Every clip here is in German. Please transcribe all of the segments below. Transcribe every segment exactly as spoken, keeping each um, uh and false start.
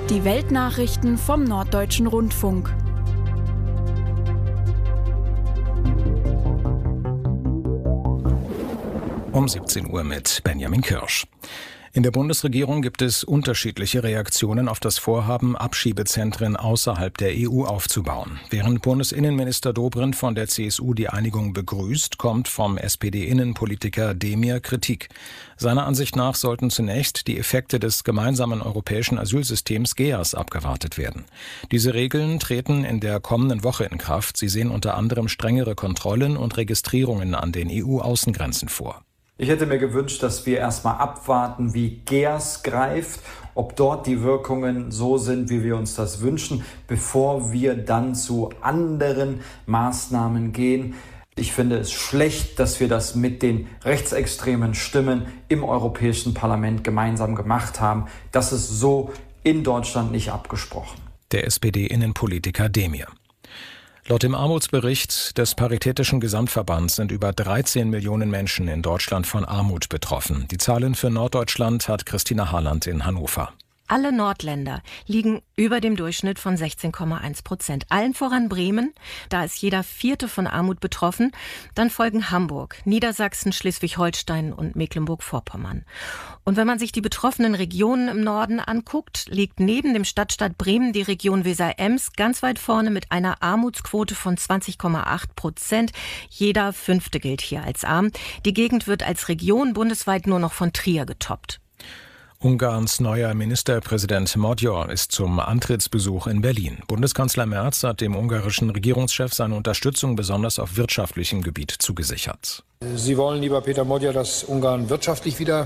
Die Weltnachrichten vom Norddeutschen Rundfunk. Um siebzehn Uhr mit Benjamin Kirsch. In der Bundesregierung gibt es unterschiedliche Reaktionen auf das Vorhaben, Abschiebezentren außerhalb der E U aufzubauen. Während Bundesinnenminister Dobrindt von der C S U die Einigung begrüßt, kommt vom S P D-Innenpolitiker Demir Kritik. Seiner Ansicht nach sollten zunächst die Effekte des gemeinsamen europäischen Asylsystems G E A S abgewartet werden. Diese Regeln treten in der kommenden Woche in Kraft. Sie sehen unter anderem strengere Kontrollen und Registrierungen an den E U-Außengrenzen vor. Ich hätte mir gewünscht, dass wir erstmal abwarten, wie G E A S greift, ob dort die Wirkungen so sind, wie wir uns das wünschen, bevor wir dann zu anderen Maßnahmen gehen. Ich finde es schlecht, dass wir das mit den rechtsextremen Stimmen im Europäischen Parlament gemeinsam gemacht haben. Das ist so in Deutschland nicht abgesprochen. Der S P D-Innenpolitiker Demir. Laut dem Armutsbericht des Paritätischen Gesamtverbands sind über dreizehn Millionen Menschen in Deutschland von Armut betroffen. Die Zahlen für Norddeutschland hat Christina Harland in Hannover. Alle Nordländer liegen über dem Durchschnitt von sechzehn Komma eins Prozent. Allen voran Bremen, da ist jeder Vierte von Armut betroffen. Dann folgen Hamburg, Niedersachsen, Schleswig-Holstein und Mecklenburg-Vorpommern. Und wenn man sich die betroffenen Regionen im Norden anguckt, liegt neben dem Stadtstaat Bremen die Region Weser-Ems ganz weit vorne mit einer Armutsquote von zwanzig Komma acht Prozent. Jeder Fünfte gilt hier als arm. Die Gegend wird als Region bundesweit nur noch von Trier getoppt. Ungarns neuer Ministerpräsident Magyar ist zum Antrittsbesuch in Berlin. Bundeskanzler Merz hat dem ungarischen Regierungschef seine Unterstützung besonders auf wirtschaftlichem Gebiet zugesichert. Sie wollen, lieber Peter Magyar, dass Ungarn wirtschaftlich wieder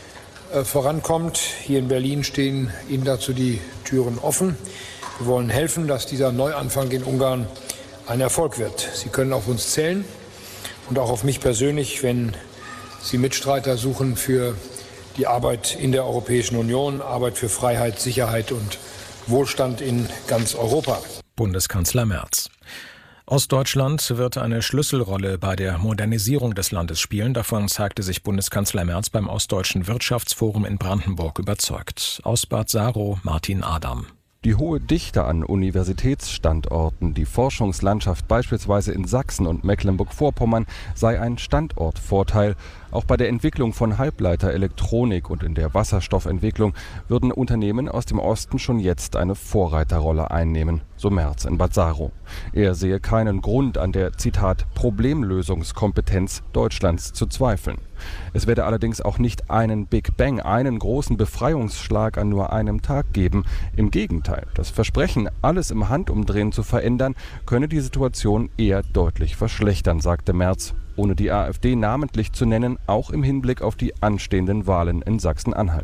äh, vorankommt. Hier in Berlin stehen Ihnen dazu die Türen offen. Wir wollen helfen, dass dieser Neuanfang in Ungarn ein Erfolg wird. Sie können auf uns zählen und auch auf mich persönlich, wenn Sie Mitstreiter suchen für die Arbeit in der Europäischen Union, Arbeit für Freiheit, Sicherheit und Wohlstand in ganz Europa. Bundeskanzler Merz. Ostdeutschland wird eine Schlüsselrolle bei der Modernisierung des Landes spielen. Davon zeigte sich Bundeskanzler Merz beim Ostdeutschen Wirtschaftsforum in Brandenburg überzeugt. Aus Bad Saro Martin Adam. Die hohe Dichte an Universitätsstandorten, die Forschungslandschaft beispielsweise in Sachsen und Mecklenburg-Vorpommern sei ein Standortvorteil. Auch bei der Entwicklung von Halbleiterelektronik und in der Wasserstoffentwicklung würden Unternehmen aus dem Osten schon jetzt eine Vorreiterrolle einnehmen, so Merz in Bad Saro. Er sehe keinen Grund an der, Zitat, Problemlösungskompetenz Deutschlands zu zweifeln. Es werde allerdings auch nicht einen Big Bang, einen großen Befreiungsschlag an nur einem Tag geben. Im Gegenteil, das Versprechen, alles im Handumdrehen zu verändern, könne die Situation eher deutlich verschlechtern, sagte Merz, ohne die AfD namentlich zu nennen, auch im Hinblick auf die anstehenden Wahlen in Sachsen-Anhalt.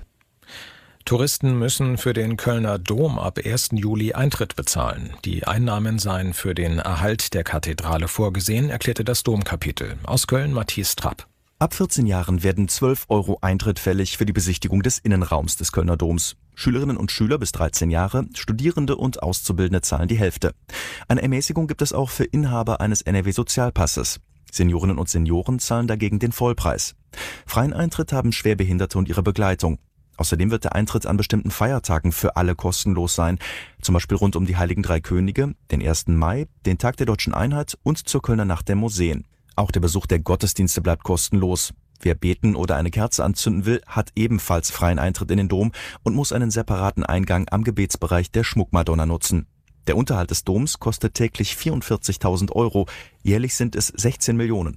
Touristen müssen für den Kölner Dom ab ersten Juli Eintritt bezahlen. Die Einnahmen seien für den Erhalt der Kathedrale vorgesehen, erklärte das Domkapitel. Aus Köln Matthias Trapp. Ab vierzehn Jahren werden zwölf Euro Eintritt fällig für die Besichtigung des Innenraums des Kölner Doms. Schülerinnen und Schüler bis dreizehn Jahre, Studierende und Auszubildende zahlen die Hälfte. Eine Ermäßigung gibt es auch für Inhaber eines N R W-Sozialpasses. Seniorinnen und Senioren zahlen dagegen den Vollpreis. Freien Eintritt haben Schwerbehinderte und ihre Begleitung. Außerdem wird der Eintritt an bestimmten Feiertagen für alle kostenlos sein, zum Beispiel rund um die Heiligen Drei Könige, den ersten Mai, den Tag der Deutschen Einheit und zur Kölner Nacht der Museen. Auch der Besuch der Gottesdienste bleibt kostenlos. Wer beten oder eine Kerze anzünden will, hat ebenfalls freien Eintritt in den Dom und muss einen separaten Eingang am Gebetsbereich der Schmuckmadonna nutzen. Der Unterhalt des Doms kostet täglich vierundvierzigtausend Euro, jährlich sind es sechzehn Millionen.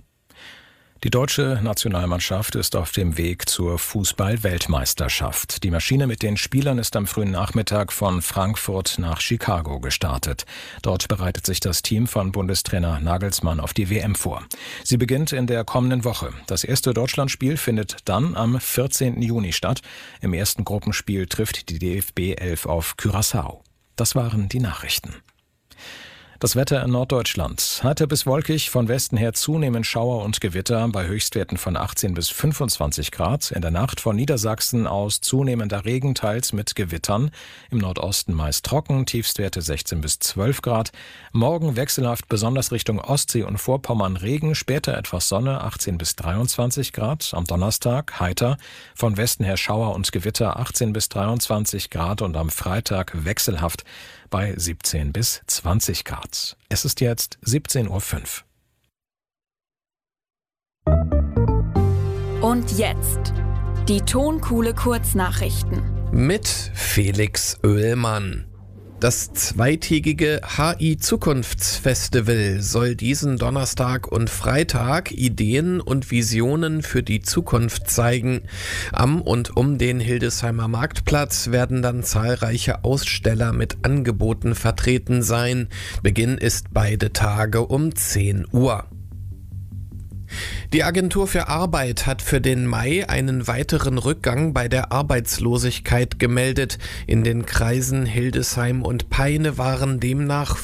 Die deutsche Nationalmannschaft ist auf dem Weg zur Fußball-Weltmeisterschaft. Die Maschine mit den Spielern ist am frühen Nachmittag von Frankfurt nach Chicago gestartet. Dort bereitet sich das Team von Bundestrainer Nagelsmann auf die W M vor. Sie beginnt in der kommenden Woche. Das erste Deutschlandspiel findet dann am vierzehnten Juni statt. Im ersten Gruppenspiel trifft die D F B elf auf Curaçao. Das waren die Nachrichten. Das Wetter in Norddeutschland. Heiter bis wolkig, von Westen her zunehmend Schauer und Gewitter bei Höchstwerten von achtzehn bis fünfundzwanzig Grad. In der Nacht von Niedersachsen aus zunehmender Regen, teils mit Gewittern. Im Nordosten meist trocken, Tiefstwerte sechzehn bis zwölf Grad. Morgen wechselhaft, besonders Richtung Ostsee und Vorpommern Regen, später etwas Sonne, achtzehn bis dreiundzwanzig Grad. Am Donnerstag heiter, von Westen her Schauer und Gewitter, achtzehn bis dreiundzwanzig Grad. Und am Freitag wechselhaft bei siebzehn bis zwanzig Grad. Es ist jetzt siebzehn Uhr fünf. Und jetzt die Tonkuhle Kurznachrichten mit Felix Oehlmann. Das zweitägige H I-Zukunftsfestival soll diesen Donnerstag und Freitag Ideen und Visionen für die Zukunft zeigen. Am und um den Hildesheimer Marktplatz werden dann zahlreiche Aussteller mit Angeboten vertreten sein. Beginn ist beide Tage um zehn Uhr. Die Agentur für Arbeit hat für den Mai einen weiteren Rückgang bei der Arbeitslosigkeit gemeldet. In den Kreisen Hildesheim und Peine waren demnach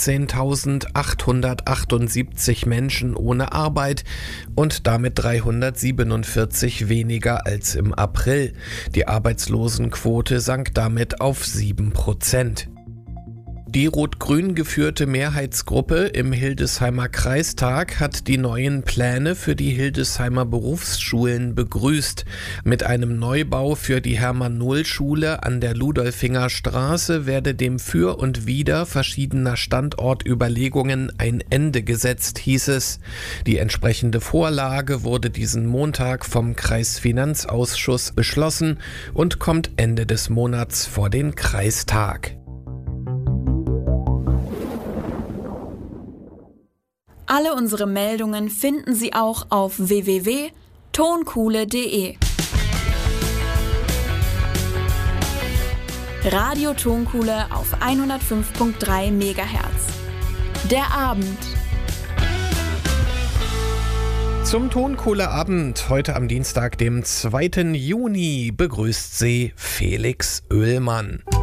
fünfzehntausendachthundertachtundsiebzig Menschen ohne Arbeit und damit dreihundertsiebenundvierzig weniger als im April. Die Arbeitslosenquote sank damit auf sieben Prozent. Die rot-grün geführte Mehrheitsgruppe im Hildesheimer Kreistag hat die neuen Pläne für die Hildesheimer Berufsschulen begrüßt. Mit einem Neubau für die Hermann-Nohl-Schule an der Ludolfinger Straße werde dem Für und Wider verschiedener Standortüberlegungen ein Ende gesetzt, hieß es. Die entsprechende Vorlage wurde diesen Montag vom Kreisfinanzausschuss beschlossen und kommt Ende des Monats vor den Kreistag. Alle unsere Meldungen finden Sie auch auf w w w punkt tonkuhle punkt de. Radio Tonkuhle auf hundertfünf Komma drei Megahertz. Der Abend. Zum Tonkohleabend heute am Dienstag, dem zweiten Juni, begrüßt Sie Felix Oehlmann.